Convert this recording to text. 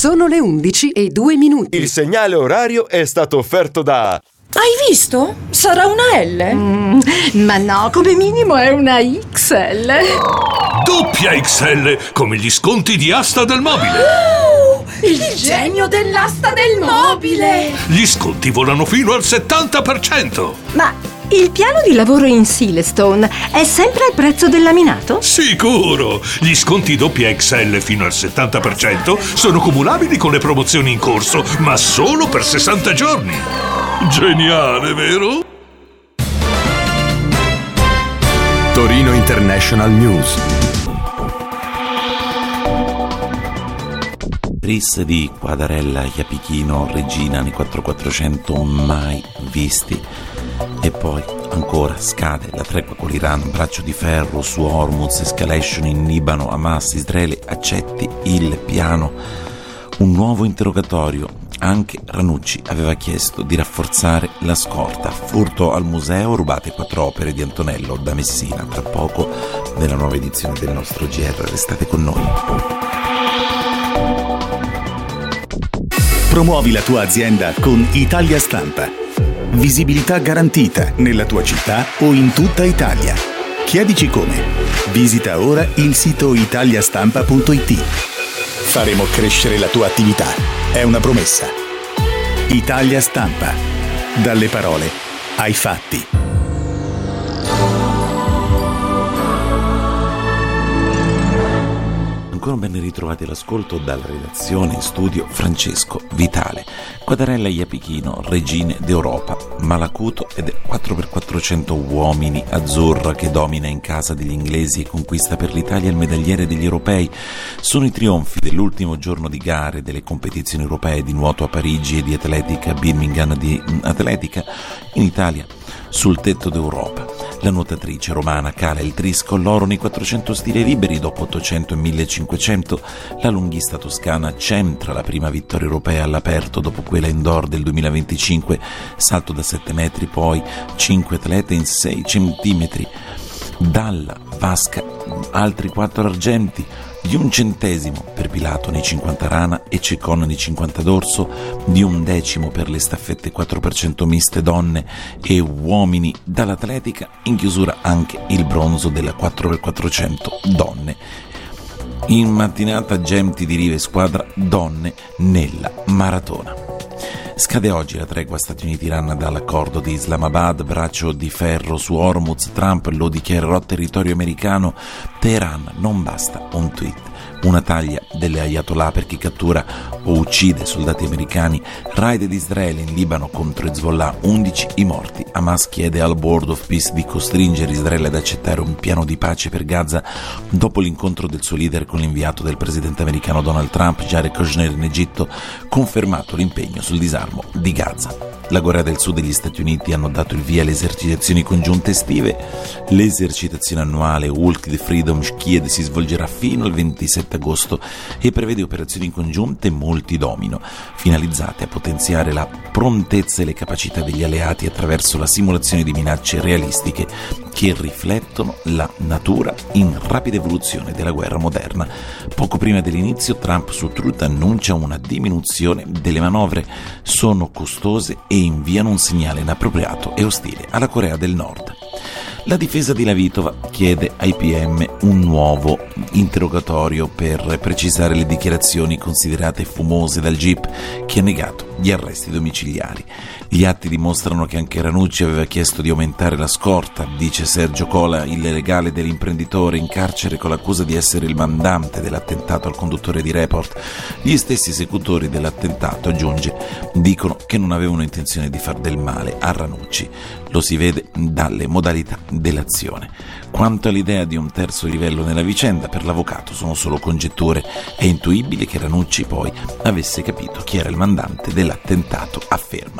Sono le 11:02. Il segnale orario è stato offerto da... Hai visto? Sarà una L? Ma no, come minimo è una XL. Doppia XL, come gli sconti di Asta del Mobile. Il genio dell'asta del mobile! Gli sconti volano fino al 70%. Ma il piano di lavoro in Silestone è sempre al prezzo del laminato? Sicuro! Gli sconti doppia XL fino al 70% sono cumulabili con le promozioni in corso, ma solo per 60 giorni. Geniale, vero? Torino International News. Tris di Quadarella, Iapichino, Regina nei 4400 mai visti. E poi ancora scade la tregua con l'Iran, braccio di ferro su Hormuz, escalation in Libano, Hamas, Israele accetti il piano. Un nuovo interrogatorio. Anche Ranucci aveva chiesto di rafforzare la scorta. Furto al museo, rubate 4 opere di Antonello da Messina. Tra poco nella nuova edizione del nostro GR. Restate con noi. Promuovi la tua azienda con Italia Stampa. Visibilità garantita nella tua città o in tutta Italia. Chiedici come. Visita ora il sito italiastampa.it. Faremo crescere la tua attività. È una promessa. Italia Stampa. Dalle parole ai fatti. Ancora ben ritrovati all'ascolto dalla redazione in studio Francesco Vitale. Quadarella e Iapichino, regine d'Europa, Malacuto ed 4x400 uomini, Azzurra che domina in casa degli inglesi e conquista per l'Italia il medagliere degli europei. Sono i trionfi dell'ultimo giorno di gare delle competizioni europee di nuoto a Parigi e di atletica a Birmingham di atletica in Italia. Sul tetto d'Europa, la nuotatrice romana cala il tris con l'oro nei 400 stili liberi dopo 800 e 1500. La lunghista toscana centra la prima vittoria europea all'aperto dopo quella indoor del 2025. Salto da 7 metri, poi 5 atlete in 6 centimetri. Dalla vasca altri 4 argenti, di 1 centesimo per Pilato nei 50 rana e Cecon nei 50 dorso, di 1 decimo per le staffette 4% miste donne e uomini. Dall'atletica in chiusura anche il bronzo della 4x400 donne. In mattinata Gemti di Rive squadra donne nella maratona. Scade oggi la tregua Stati Uniti-Iran dall'accordo di Islamabad, braccio di ferro su Hormuz, Trump lo dichiarerà territorio americano. Teheran, non basta un tweet, una taglia delle Ayatollah per chi cattura o uccide soldati americani. Raid di Israele in Libano contro Hezbollah, 11 i morti. Hamas chiede al Board of Peace di costringere Israele ad accettare un piano di pace per Gaza dopo l'incontro del suo leader con l'inviato del presidente americano Donald Trump, Jared Kushner, in Egitto, confermato l'impegno sul disarmo di Gaza. La Corea del Sud e gli Stati Uniti hanno dato il via alle esercitazioni congiunte estive. L'esercitazione annuale Walk the Freedom Shkied si svolgerà fino al 27 agosto e prevede operazioni congiunte multidomino, finalizzate a potenziare la prontezza e le capacità degli alleati attraverso la simulazione di minacce realistiche che riflettono la natura in rapida evoluzione della guerra moderna. Poco prima dell'inizio, Trump su Truth annuncia una diminuzione delle manovre. Sono costose e inviano un segnale inappropriato e ostile alla Corea del Nord. La difesa di Lavitova chiede ai PM un nuovo interrogatorio per precisare le dichiarazioni considerate fumose dal GIP, che ha negato gli arresti domiciliari. Gli atti dimostrano che anche Ranucci aveva chiesto di aumentare la scorta, dice Sergio Cola, il legale dell'imprenditore in carcere con l'accusa di essere il mandante dell'attentato al conduttore di Report. Gli stessi esecutori dell'attentato, aggiunge, dicono che non avevano intenzione di far del male a Ranucci. Lo si vede dalle modalità dell'azione. Quanto all'idea di un terzo livello nella vicenda, per l'avvocato sono solo congetture. È intuibile che Ranucci poi avesse capito chi era il mandante dell'attentato, afferma.